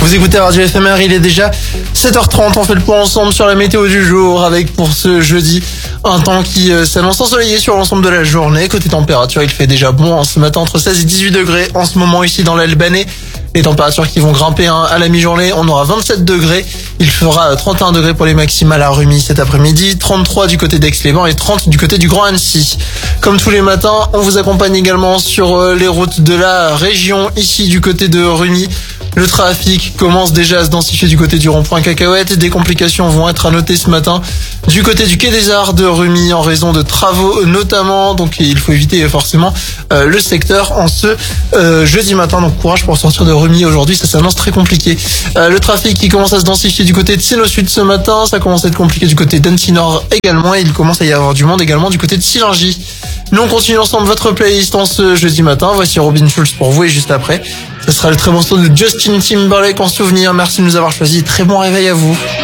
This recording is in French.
Vous écoutez Radio FMR, il est déjà 7h30, on fait le point ensemble sur la météo du jour avec pour ce jeudi un temps qui s'annonce ensoleillé sur l'ensemble de la journée. Côté température, il fait déjà bon ce matin entre 16 et 18 degrés en ce moment ici dans l'Albanais. Les températures qui vont grimper à la mi-journée, on aura 27 degrés. Il fera 31 degrés pour les maximales à Rumi cet après-midi, 33 du côté d'Aix-les-Bains et 30 du côté du Grand Annecy. Comme tous les matins, on vous accompagne également sur les routes de la région, ici du côté de Rumi. Le trafic commence déjà à se densifier du côté du rond-point Cacahuète. Des complications vont être à noter ce matin du côté du quai des Arts de Rumi en raison de travaux notamment. Donc il faut éviter forcément le secteur en ce jeudi matin. Donc courage pour sortir de Rumi aujourd'hui, ça s'annonce très compliqué. Le trafic qui commence à se densifier du côté de Sino Sud ce matin. Ça commence à être compliqué du côté d'Annecy Nord également. Et il commence à y avoir du monde également du côté de Sillingy. Nous on continue ensemble votre playlist en ce jeudi matin. Voici Robin Schulz pour vous et juste après, ce sera le très bon son de Justin Timberlake en souvenir. Merci de nous avoir choisis. Très bon réveil à vous.